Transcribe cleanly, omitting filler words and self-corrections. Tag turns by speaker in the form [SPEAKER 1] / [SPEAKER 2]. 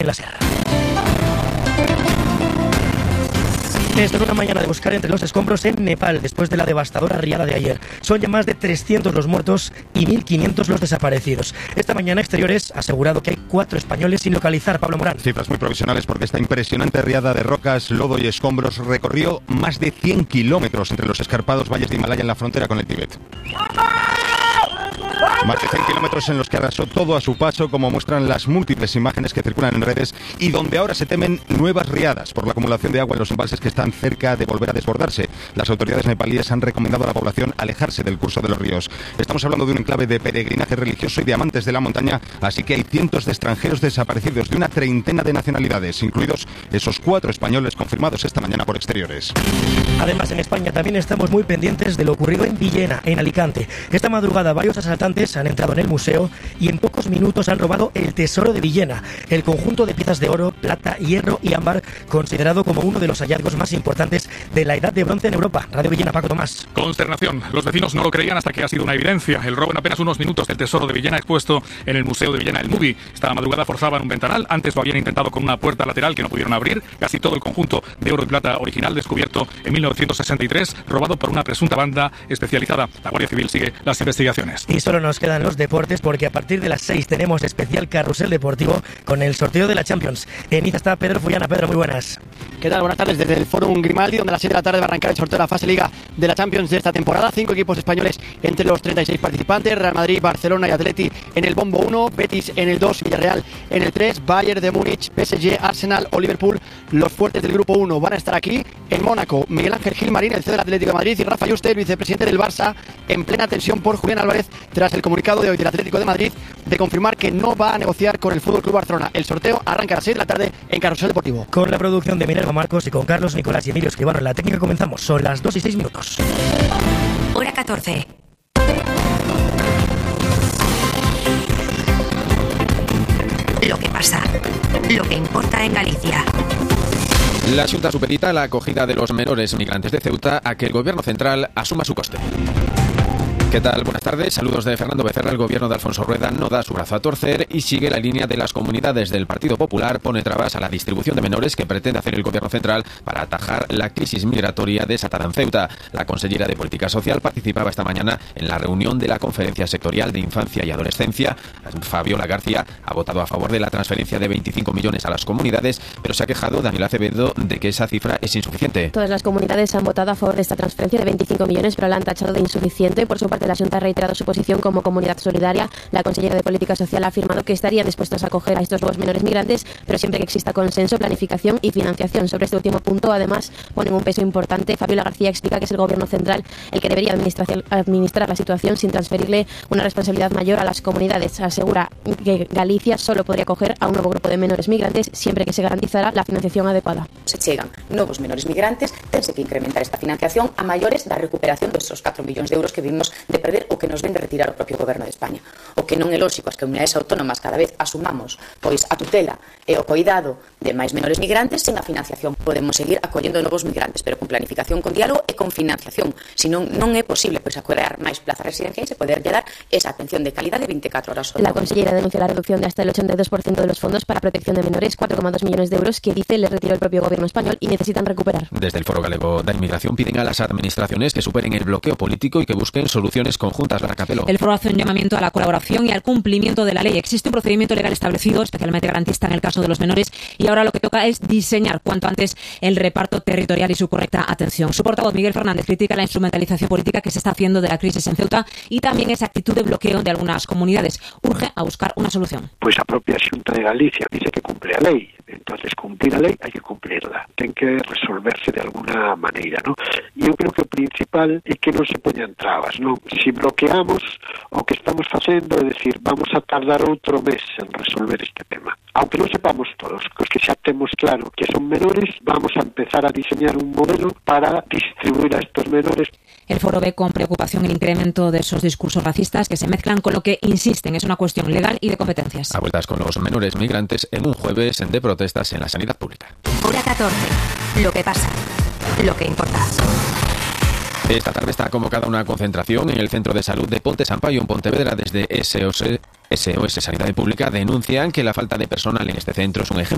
[SPEAKER 1] la SER. Esto es una mañana de buscar entre los escombros en Nepal después de la devastadora riada de ayer. Son ya más de 300 los muertos y 1.500 los desaparecidos. Esta mañana Exteriores ha asegurado que hay 4 españoles sin localizar. Pablo Morán.
[SPEAKER 2] Cifras muy provisionales porque esta impresionante riada de rocas, lodo y escombros recorrió más de 100 kilómetros entre los escarpados valles de Himalaya en la frontera con el Tíbet. Más de 100 kilómetros en los que arrasó todo a su paso, como muestran las múltiples imágenes que circulan en redes, y donde ahora se temen nuevas riadas por la acumulación de agua en los embalses que están cerca de volver a desbordarse. Las autoridades nepalíes han recomendado a la población alejarse del curso de los ríos. Estamos hablando de un enclave de peregrinaje religioso y de amantes de la montaña, así que hay cientos de extranjeros desaparecidos de una treintena de nacionalidades, incluidos esos 4 españoles confirmados esta mañana por Exteriores.
[SPEAKER 1] Además, en España también estamos muy pendientes de lo ocurrido en Villena, en Alicante. Esta madrugada varios asaltantes han entrado en el museo y en pocos minutos han robado el tesoro de Villena, el conjunto de piezas de oro, plata, hierro y ámbar, considerado como uno de los hallazgos más importantes de la Edad de Bronce en Europa. Radio Villena, Paco Tomás.
[SPEAKER 3] Consternación. Los vecinos no lo creían hasta que ha sido una evidencia. El robo en apenas unos minutos del tesoro de Villena expuesto en el Museo de Villena, el MUBI. Esta madrugada forzaban un ventanal. Antes lo habían intentado con una puerta lateral que no pudieron abrir. Casi todo el conjunto de oro y plata original descubierto en 1963, robado por una presunta banda especializada. La Guardia Civil sigue las investigaciones.
[SPEAKER 1] Y solo nos quedan los deportes porque a partir de las 6 tenemos especial carrusel deportivo con el sorteo de la Champions. En Niza está Pedro Fullana. Pedro, muy buenas.
[SPEAKER 4] ¿Qué tal? Buenas tardes desde el Fórum Grimaldi, donde a las 7 de la tarde va a arrancar el sorteo de la fase Liga de la Champions de esta temporada. 5 equipos españoles entre los 36 participantes: Real Madrid, Barcelona y Atleti en el bombo 1, Betis en el 2, Villarreal en el 3, Bayern de Múnich, PSG, Arsenal o Liverpool. Los fuertes del grupo 1 van a estar aquí. En Mónaco, Miguel Ángel Gilmarín, el CEO del Atlético de Madrid, y Rafa Yuste, el vicepresidente del Barça, en plena tensión por Julián Álvarez tras el comunicado de hoy del Atlético de Madrid de confirmar que no va a negociar con el FC Barcelona. El sorteo arranca a las 6 de la tarde en Carrusel Deportivo.
[SPEAKER 1] Con la producción de Minerva Marcos y con Carlos Nicolás y Emilio Escribano en la técnica comenzamos. Son las 2 y 6 minutos.
[SPEAKER 5] Hora 14. Lo que pasa, lo que importa en Galicia.
[SPEAKER 6] La Xunta supedita la acogida de los menores migrantes de Ceuta a que el gobierno central asuma su coste. ¿Qué tal? Buenas tardes. Saludos de Fernando Becerra. El gobierno de Alfonso Rueda no da su brazo a torcer y sigue la línea de las comunidades del Partido Popular. Pone trabas a la distribución de menores que pretende hacer el gobierno central para atajar la crisis migratoria desatada en Ceuta. La consellera de Política Social participaba esta mañana en la reunión de la Conferencia Sectorial de Infancia y Adolescencia. Fabiola García ha votado a favor de la transferencia de 25 millones a las comunidades, pero se ha quejado Daniel Acevedo de que esa cifra es insuficiente.
[SPEAKER 7] Todas las comunidades han votado a favor de esta transferencia de 25 millones, pero la han tachado de insuficiente. Por su parte, la Xunta ha reiterado su posición como comunidad solidaria. La consellera de Política Social ha afirmado que estarían dispuestos a acoger a estos nuevos menores migrantes, pero siempre que exista consenso, planificación y financiación. Sobre este último punto, además, ponen un peso importante. Fabiola García explica que es el gobierno central el que debería administrar la situación sin transferirle una responsabilidad mayor a las comunidades. Asegura que Galicia solo podría acoger a un nuevo grupo de menores migrantes siempre que se garantizara la financiación adecuada.
[SPEAKER 8] Se chegan novos menores migrantes, tense que incrementar esta financiación a maiores da recuperación destes 4 millóns de euros que vimos de perder o que nos ven de retirar o propio goberno de España. O que non é lóxico as comunidades autónomas cada vez asumamos pois a tutela e o cuidado de máis menores migrantes sen a financiación. Podemos seguir acollendo novos migrantes, pero con planificación, con diálogo e con financiación. Senón non é posible pois acordar máis plazas residenciais e poder dar esa atención de calidad de 24 horas.
[SPEAKER 7] La consellera denuncia la reducción de hasta el 82% de los fondos para protección de menores, 4,2 millones de euros que dice le retiró el propio gobierno español y necesitan recuperar.
[SPEAKER 6] Desde el Foro Galego de Inmigración piden a las administraciones que superen el bloqueo político y que busquen soluciones conjuntas. Lara Capelo.
[SPEAKER 9] El foro hace un llamamiento a la colaboración y al cumplimiento de la ley. Existe un procedimiento legal establecido, especialmente garantista en el caso de los menores, y ahora lo que toca es diseñar cuanto antes el reparto territorial y su correcta atención. Su portavoz, Miguel Fernández, critica la instrumentalización política que se está haciendo de la crisis en Ceuta y también esa actitud de bloqueo de algunas comunidades. Urge a buscar una solución.
[SPEAKER 10] Pois a propia Xunta de Galicia dice que cumple a lei. Entonces, cumplir a lei hai que cumplirla. Ten que resolverse de alguna maneira, ¿no? E eu creo que o principal é que non se poñan trabas, non? Si bloqueamos o que estamos facendo, é decir, vamos a tardar outro mes en resolver este tema. Aunque non sepamos todos, cos que xa temos claro que son menores, vamos a empezar a diseñar un modelo para distribuir a estos menores.
[SPEAKER 9] El foro ve con preocupación el incremento de esos discursos racistas que se mezclan con lo que insisten es una cuestión legal y de competencias.
[SPEAKER 6] A vueltas con los menores migrantes en un jueves de protestas en la sanidad pública.
[SPEAKER 5] Hora 14. Lo que pasa, lo que importa.
[SPEAKER 6] Esta tarde está convocada una concentración en el Centro de Salud de Ponte Sampaio en Pontevedra. Desde SOS Sanidad Pública denuncian que la falta de personal en este centro es un ejemplo